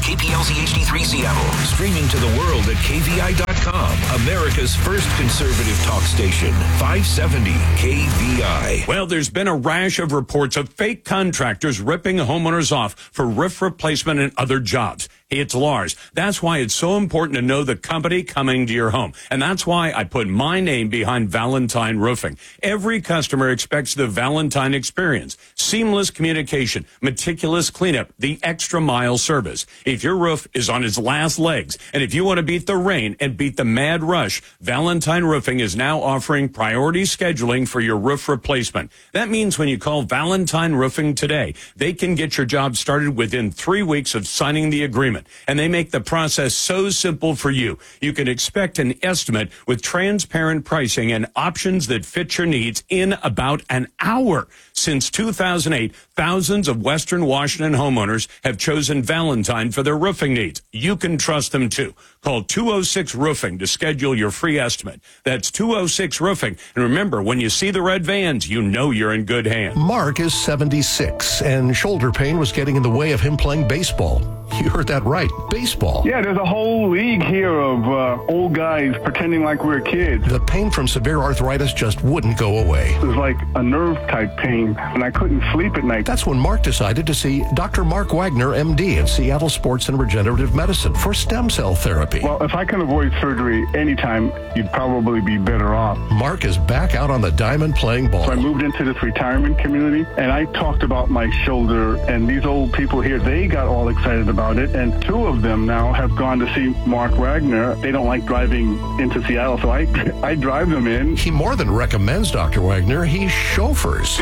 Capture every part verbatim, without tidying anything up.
K P L Z H D three Seattle. Streaming to the world at K V I dot com. America's first conservative talk station. five seventy K V I. Well, there's been a rash of reports of fake contractors ripping homeowners off for roof replacement and other jobs. Hey, it's Lars. That's why it's so important to know the company coming to your home. And that's why I put my name behind Valentine Roofing. Every customer expects the Valentine experience. Seamless communication, meticulous cleanup, the extra mile service. If your roof is on its last legs, and if you want to beat the rain and beat the mad rush, Valentine Roofing is now offering priority scheduling for your roof replacement. That means when you call Valentine Roofing today, they can get your job started within three weeks of signing the agreement. And they make the process so simple for you. You can expect an estimate with transparent pricing and options that fit your needs in about an hour. Since two thousand eight, thousands of Western Washington homeowners have chosen Valentine for their roofing needs. You can trust them too. Call two oh six Roofing to schedule your free estimate. That's two oh six Roofing. And remember, when you see the red vans, you know you're in good hands. Mark is seventy-six, and shoulder pain was getting in the way of him playing baseball. You heard that right, baseball. Yeah, there's a whole league here of uh, old guys pretending like we're kids. The pain from severe arthritis just wouldn't go away. It was like a nerve-type pain, and I couldn't sleep at night. That's when Mark decided to see Doctor Mark Wagner, M D, at Seattle Sports and Regenerative Medicine for stem cell therapy. Well, if I can avoid surgery anytime, you'd probably be better off. Mark is back out on the diamond playing ball. So I moved into this retirement community, and I talked about my shoulder, and these old people here, they got all excited about it, and two of them now have gone to see Mark Wagner. They don't like driving into Seattle, so I, I drive them in. He more than recommends Doctor Wagner, he chauffeurs.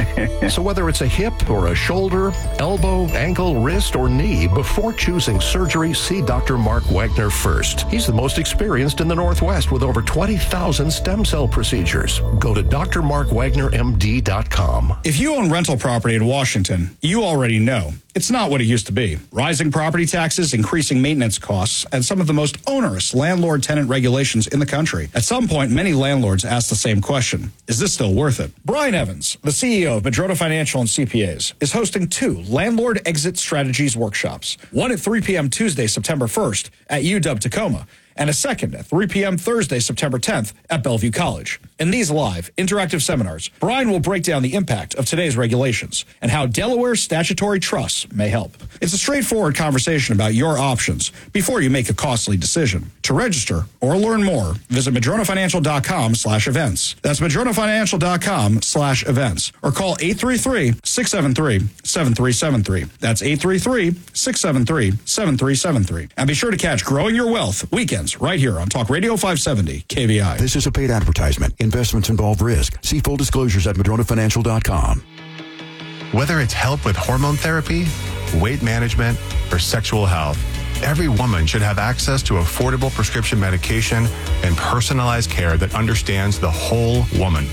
So whether it's a hip or a shoulder, elbow, ankle, wrist, or knee, before choosing surgery, see Doctor Mark Wagner first. He's the most experienced in the Northwest with over twenty thousand stem cell procedures. Go to D R Mark Wagner M D dot com. If you own rental property in Washington, you already know it's not what it used to be. Rising property taxes, increasing maintenance costs, and some of the most onerous landlord-tenant regulations in the country. At some point, many landlords ask the same question: is this still worth it? Brian Evans, the C E O of Madrona Financial and C P As, is hosting two Landlord Exit Strategies workshops. One at three p.m. Tuesday, September first at U W Tacoma, and a second at three p.m. Thursday, September tenth at Bellevue College. In these live, interactive seminars, Brian will break down the impact of today's regulations and how Delaware statutory trusts may help. It's a straightforward conversation about your options before you make a costly decision. To register or learn more, visit madronafinancial.com slash events. That's madronafinancial.com slash events. Or call eight three three, six seven three, seven three seven three. That's eight three three, six seven three, seven three seven three. And be sure to catch Growing Your Wealth weekends right here on Talk Radio five seventy K V I. This is a paid advertisement. Investments involve risk. See full disclosures at madrona financial dot com. Whether it's help with hormone therapy, weight management, or sexual health, every woman should have access to affordable prescription medication and personalized care that understands the whole woman.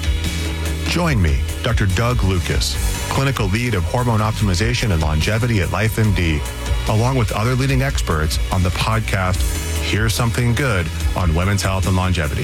Join me, Doctor Doug Lucas, clinical lead of hormone optimization and longevity at LifeMD, along with other leading experts on the podcast Here's Something Good on Women's Health and Longevity.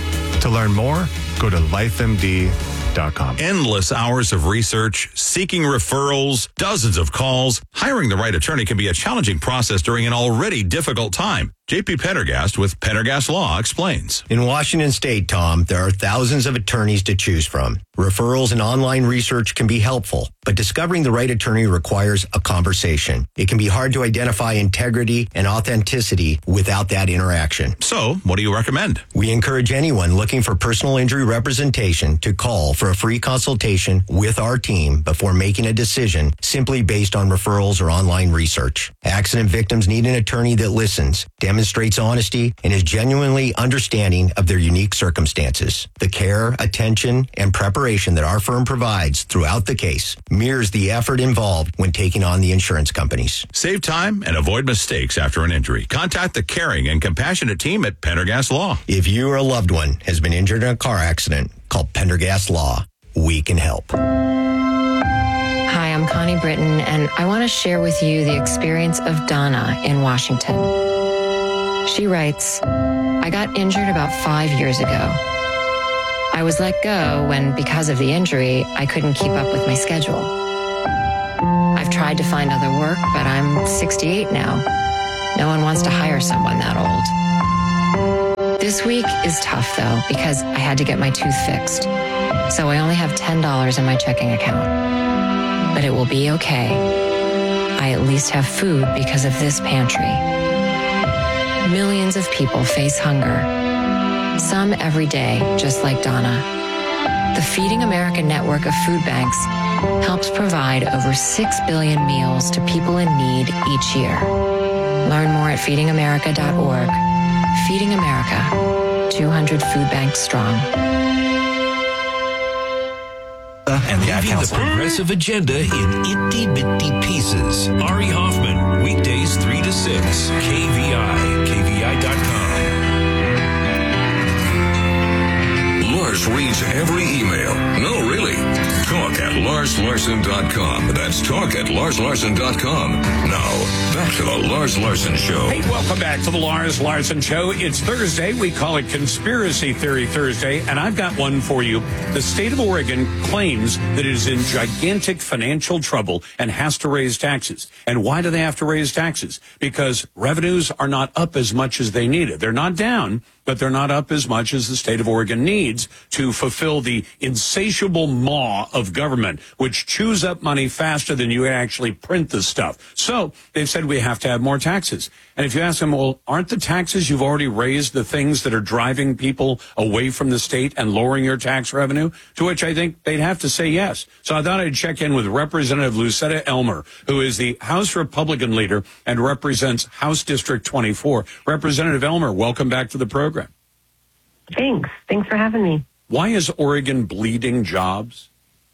To learn more, go to life M D dot com. Endless hours of research, seeking referrals, dozens of calls. Hiring the right attorney can be a challenging process during an already difficult time. J P Pendergast with Pendergast Law explains. In Washington State, Tom, there are thousands of attorneys to choose from. Referrals and online research can be helpful, but discovering the right attorney requires a conversation. It can be hard to identify integrity and authenticity without that interaction. So, what do you recommend? We encourage anyone looking for personal injury representation to call for a free consultation with our team before making a decision simply based on referrals or online research. Accident victims need an attorney that listens, demonstrates honesty, and is genuinely understanding of their unique circumstances. The care, attention, and preparation that our firm provides throughout the case mirrors the effort involved when taking on the insurance companies. Save time and avoid mistakes after an injury. Contact the caring and compassionate team at Pendergast Law. If you or a loved one has been injured in a car accident, call Pendergast Law. We can help. Hi, I'm Connie Britton, and I want to share with you the experience of Donna in Washington. She writes, I got injured about five years ago. I was let go when, because of the injury, I couldn't keep up with my schedule. I've tried to find other work, but I'm sixty-eight now. No one wants to hire someone that old. This week is tough, though, because I had to get my tooth fixed. So I only have ten dollars in my checking account. But it will be okay. I at least have food because of this pantry. Millions of people face hunger. Some every day, just like Donna. The Feeding America network of food banks helps provide over six billion meals to people in need each year. Learn more at feeding america dot org. Feeding America, two hundred food banks strong. And leaving the progressive agenda in itty-bitty pieces. Ari Hoffman, weekdays three to six, K V I, K V I dot com. Lars reads every email. No, really. Talk at lars larson dot com. That's talk at lars larson dot com. Now, back to the Lars Larson Show. Hey, welcome back to the Lars Larson Show. It's Thursday. We call it Conspiracy Theory Thursday, and I've got one for you. The state of Oregon claims that it is in gigantic financial trouble and has to raise taxes. And why do they have to raise taxes? Because revenues are not up as much as they needed. They're not down, but they're not up as much as the state of Oregon needs to fulfill the insatiable maw of government, which chews up money faster than you actually print the stuff. So they've said we have to have more taxes. And if you ask them, well, aren't the taxes you've already raised the things that are driving people away from the state and lowering your tax revenue? To which I think they'd have to say yes. So I thought I'd check in with Representative Lucetta Elmer, who is the House Republican leader and represents House District twenty-four. Representative Elmer, welcome back to the program. Thanks. Thanks for having me. Why is Oregon bleeding jobs?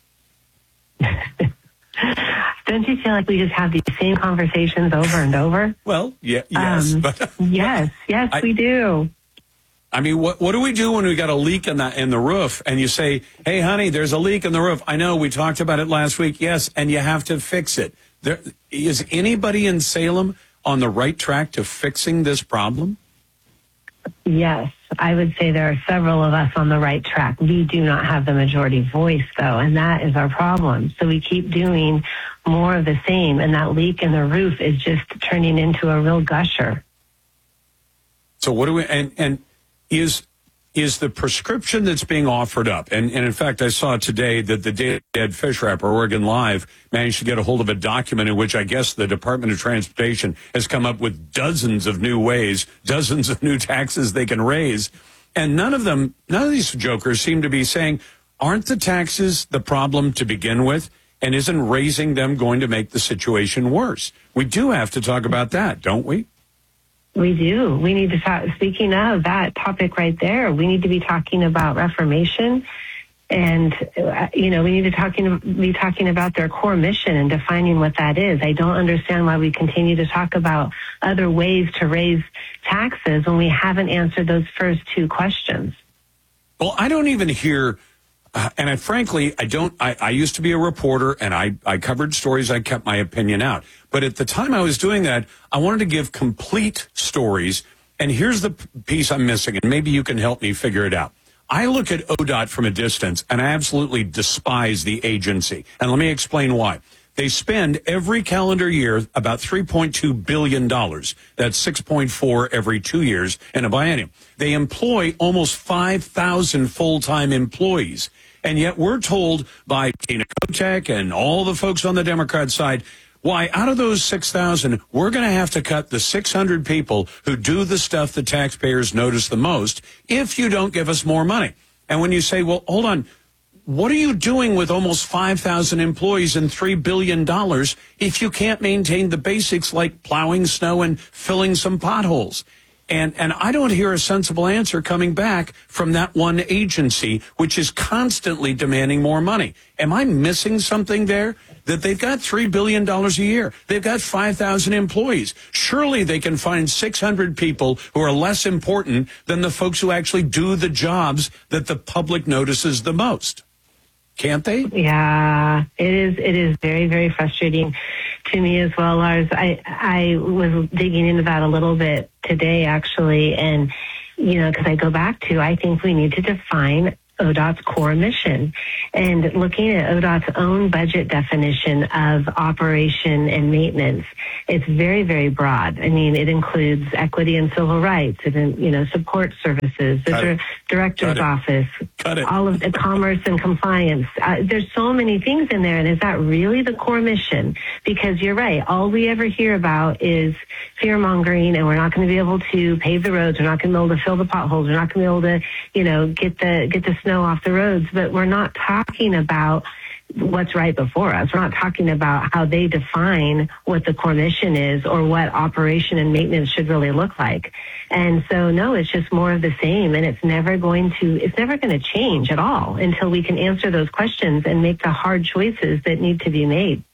Don't you feel like we just have these same conversations over and over? Well, yeah, yes. Um, but yes, yes, I, we do. I mean, what what do we do when we got a leak in the in the roof and you say, hey, honey, there's a leak in the roof. I know, we talked about it last week. Yes, and you have to fix it. There, is anybody in Salem on the right track to fixing this problem? Yes, I would say there are several of us on the right track. We do not have the majority voice, though, and that is our problem. So we keep doing more of the same, and that leak in the roof is just turning into a real gusher. So what do we, and, and is is the prescription that's being offered up, and, and in fact, I saw today that the Dead Fish Wrapper, Oregon Live, managed to get a hold of a document in which I guess the Department of Transportation has come up with dozens of new ways, dozens of new taxes they can raise. And none of them, none of these jokers seem to be saying, aren't the taxes the problem to begin with? And isn't raising them going to make the situation worse? We do have to talk about that, don't we? We do. We need to talk, speaking of that topic right there, we need to be talking about reformation. And, uh, you know, we need to talking, be talking about their core mission and defining what that is. I don't understand why we continue to talk about other ways to raise taxes when we haven't answered those first two questions. Well, I don't even hear, uh, and I frankly, I don't, I, I used to be a reporter and I, I covered stories, I kept my opinion out. But at the time I was doing that, I wanted to give complete stories. And here's the piece I'm missing, and maybe you can help me figure it out. I look at O D O T from a distance, and I absolutely despise the agency. And let me explain why. They spend every calendar year about three point two billion dollars. That's six point four every two years in a biennium. They employ almost five thousand full-time employees. And yet we're told by Tina Kotek and all the folks on the Democrat side, why, out of those six thousand, we're going to have to cut the six hundred people who do the stuff the taxpayers notice the most if you don't give us more money. And when you say, well, hold on, what are you doing with almost five thousand employees and three billion dollars if you can't maintain the basics like plowing snow and filling some potholes? And and I don't hear a sensible answer coming back from that one agency, which is constantly demanding more money. Am I missing something there? That they've got three billion dollars a year. They've got five thousand employees. Surely they can find six hundred people who are less important than the folks who actually do the jobs that the public notices the most. Can't they? Yeah, it is. It is very, very frustrating to me as well, Lars. I I was digging into that a little bit today, actually, and you know, because I go back to, I think we need to define O D O T's core mission. And looking at O D O T's own budget definition of operation and maintenance, it's very, very broad. I mean, it includes equity and civil rights, it, you know, support services, the dir- director's office, all of the commerce and compliance. Uh, there's so many things in there. And is that really the core mission? Because you're right. All we ever hear about is fear mongering, and we're not going to be able to pave the roads. We're not going to be able to fill the potholes. We're not going to be able to, you know, get the, get the snow off the roads. But we're not talking about what's right before us. We're not talking about how they define what the core mission is or what operation and maintenance should really look like. And so, no, it's just more of the same, and it's never going to, it's never going to change at all until we can answer those questions and make the hard choices that need to be made.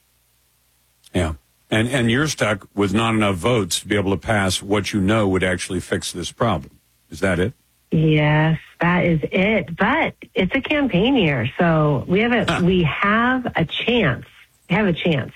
Yeah. And, and you're stuck with not enough votes to be able to pass what you know would actually fix this problem. Is that it? Yes, that is it. But it's a campaign year, so we have a uh. we have a chance. We have a chance.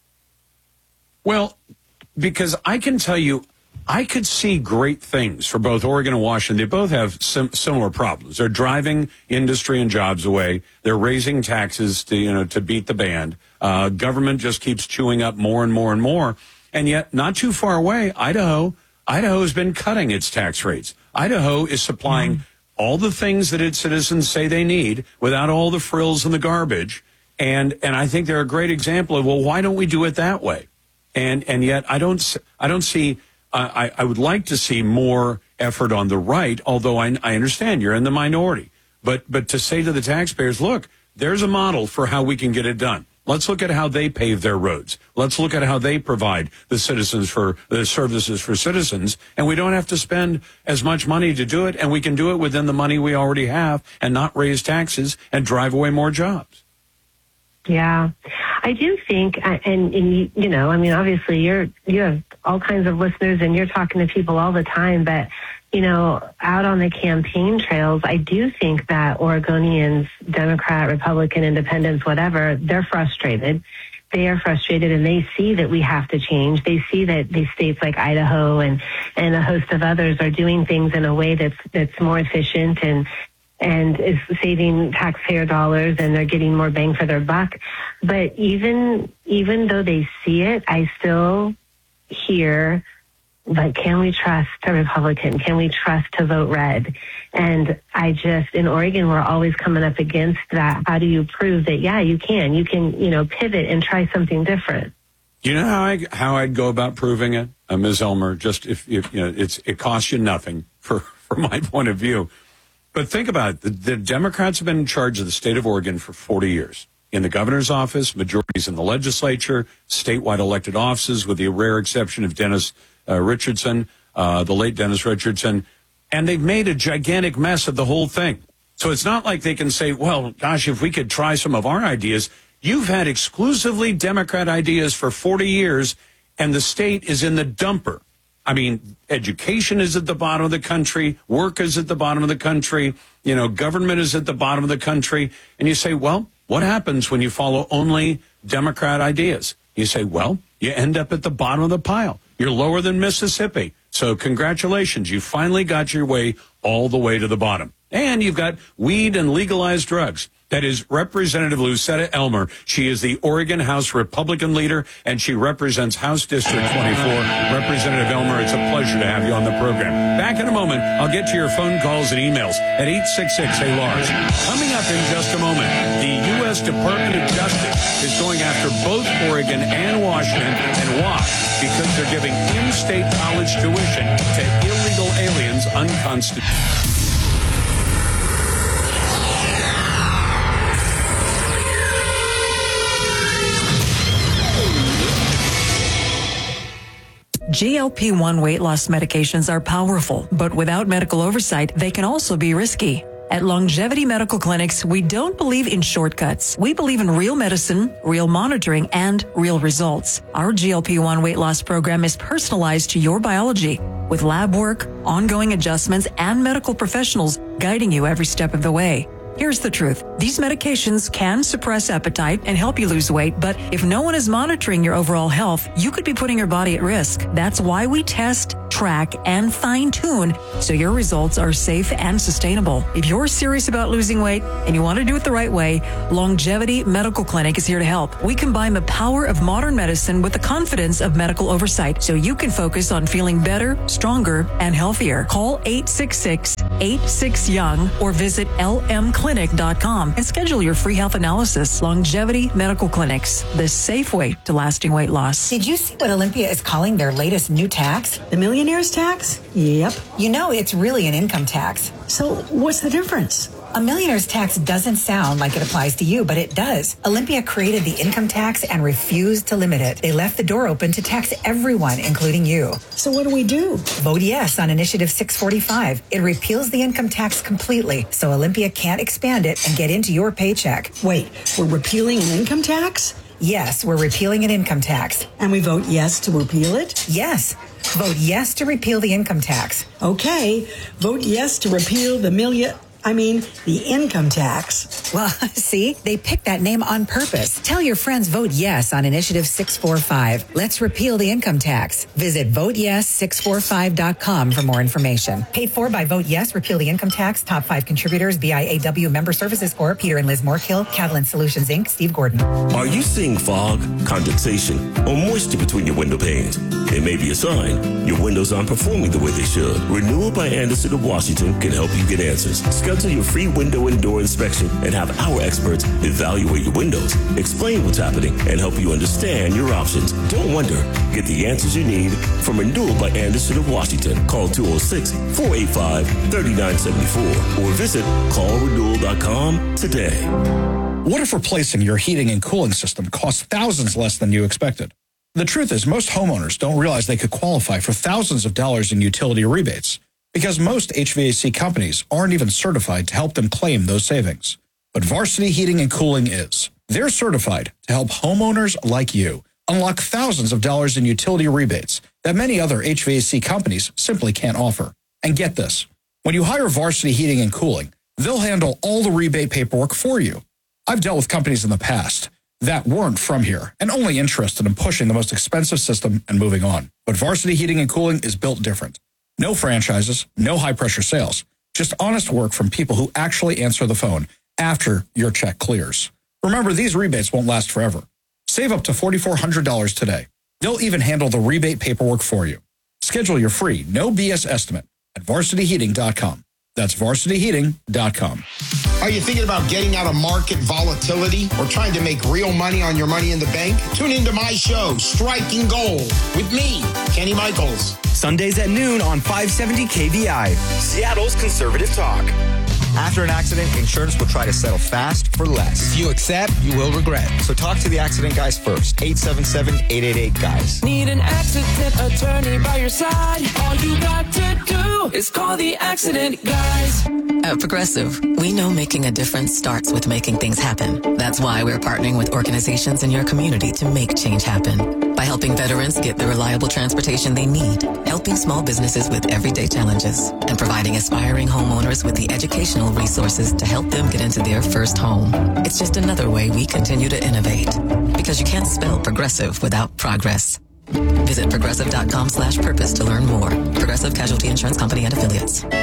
Well, because I can tell you, I could see great things for both Oregon and Washington. They both have sim- similar problems. They're driving industry and jobs away. They're raising taxes to you know to beat the band. Uh, government just keeps chewing up more and more and more. And yet, not too far away, Idaho. Idaho has been cutting its tax rates. Idaho is supplying mm. all the things that its citizens say they need without all the frills and the garbage. And and I think they're a great example of, well, why don't we do it that way? And and yet I don't I don't see uh, I I would like to see more effort on the right. Although I I understand you're in the minority, but but to say to the taxpayers, look, there's a model for how we can get it done. Let's look at how they pave their roads. Let's look at how they provide the citizens for the services for citizens. And we don't have to spend as much money to do it. And we can do it within the money we already have and not raise taxes and drive away more jobs. Yeah, I do think, and, and you know, I mean, obviously you're, you have all kinds of listeners and you're talking to people all the time, but you know, out on the campaign trails, I do think that Oregonians, Democrat, Republican, Independents, whatever, they're frustrated. They are frustrated, and they see that we have to change. They see that these states like Idaho and, and a host of others are doing things in a way that's that's more efficient and and is saving taxpayer dollars, and they're getting more bang for their buck. But even even though they see it, I still hear, like, can we trust a Republican? Can we trust to vote red? And I just, in Oregon, we're always coming up against that. How do you prove that, yeah, you can, you can, you know, pivot and try something different? You know how I, how I'd go about proving it, uh, Miz Elmer, just if, if, you know, it's, it costs you nothing for, from my point of view. But think about it. The, the Democrats have been in charge of the state of Oregon for forty years. In the governor's office, majorities in the legislature, statewide elected offices, with the rare exception of Dennis Uh, Richardson, uh, the late Dennis Richardson, and they've made a gigantic mess of the whole thing. So it's not like they can say, well, gosh, if we could try some of our ideas. You've had exclusively Democrat ideas for forty years, and the state is in the dumper. I mean, education is at the bottom of the country, work is at the bottom of the country, you know, government is at the bottom of the country. And you say, well, what happens when you follow only Democrat ideas? You say, well, you end up at the bottom of the pile. You're lower than Mississippi. So congratulations. You finally got your way all the way to the bottom. And you've got weed and legalized drugs. That is Representative Lucetta Elmer. She is the Oregon House Republican leader, and she represents House District twenty-four. Representative Elmer, it's a pleasure to have you on the program. Back in a moment, I'll get to your phone calls and emails at eight six six, hey Lars. Coming up in just a moment, the U S Department of Justice is going after both Oregon and Washington. And why? Because they're giving in-state college tuition to illegal aliens unconstitutional. G L P one weight loss medications are powerful, but without medical oversight, they can also be risky. At Longevity Medical Clinics, we don't believe in shortcuts. We believe in real medicine, real monitoring, and real results. Our G L P one weight loss program is personalized to your biology, with lab work, ongoing adjustments, and medical professionals guiding you every step of the way. Here's the truth. These medications can suppress appetite and help you lose weight, but if no one is monitoring your overall health, you could be putting your body at risk. That's why we test, track, and fine-tune so your results are safe and sustainable. If you're serious about losing weight and you want to do it the right way, Longevity Medical Clinic is here to help. We combine the power of modern medicine with the confidence of medical oversight so you can focus on feeling better, stronger, and healthier. Call eight six six, eight six, young or visit L M clinic dot com and schedule your free health analysis. Longevity Medical Clinics, the safe way to lasting weight loss. Did you see what Olympia is calling their latest new tax? The millionaire's tax? Yep. You know, it's really an income tax. So what's the difference? A millionaire's tax doesn't sound like it applies to you, but it does. Olympia created the income tax and refused to limit it. They left the door open to tax everyone, including you. So what do we do? Vote yes on Initiative six forty-five. It repeals the income tax completely, so Olympia can't expand it and get into your paycheck. Wait, we're repealing an income tax? Yes, we're repealing an income tax. And we vote yes to repeal it? Yes. Vote yes to repeal the income tax. Okay. Vote yes to repeal the million... I mean, the income tax. Well, see, they picked that name on purpose. Tell your friends vote yes on Initiative six forty-five. Let's repeal the income tax. Visit vote yes six forty-five dot com for more information. Paid for by Vote Yes, Repeal the Income Tax. Top five contributors, B I A W Member Services Corp, Peter and Liz Moorkill, Catalan Solutions, Incorporated, Steve Gordon. Are you seeing fog, condensation, or moisture between your window panes? It may be a sign your windows aren't performing the way they should. Renewal by Anderson of Washington can help you get answers. Schedule your free window and door inspection and have our experts evaluate your windows, explain what's happening, and help you understand your options. Don't wonder. Get the answers you need from Renewal by Anderson of Washington. Call two oh six, four eight five, three nine seven four or visit call renewal dot com today. What if replacing your heating and cooling system costs thousands less than you expected? The truth is, most homeowners don't realize they could qualify for thousands of dollars in utility rebates because most H V A C companies aren't even certified to help them claim those savings. But Varsity Heating and Cooling is. They're certified to help homeowners like you unlock thousands of dollars in utility rebates that many other H V A C companies simply can't offer. And get this, when you hire Varsity Heating and Cooling, they'll handle all the rebate paperwork for you. I've dealt with companies in the past that weren't from here and only interested in pushing the most expensive system and moving on. But Varsity Heating and Cooling is built different. No franchises, no high-pressure sales, just honest work from people who actually answer the phone after your check clears. Remember, these rebates won't last forever. Save up to four thousand four hundred dollars today. They'll even handle the rebate paperwork for you. Schedule your free, no B S estimate at varsity heating dot com. That's varsity heating dot com. Are you thinking about getting out of market volatility or trying to make real money on your money in the bank? Tune into my show, Striking Gold, with me, Kenny Michaels. Sundays at noon on five seventy K V I, Seattle's conservative talk. After an accident, insurance will try to settle fast for less. If you accept, you will regret. So talk to the accident guys first. eight seven seven, eight eight eight, guys. Need an accident attorney by your side? All you got to do is call the accident guys. At Progressive, we know making a difference starts with making things happen. That's why we're partnering with organizations in your community to make change happen. By helping veterans get the reliable transportation they need, helping small businesses with everyday challenges, and providing aspiring homeowners with the educational resources to help them get into their first home. It's just another way we continue to innovate. Because you can't spell progressive without progress. Visit progressive dot com slash purpose to learn more. Progressive Casualty Insurance Company and Affiliates.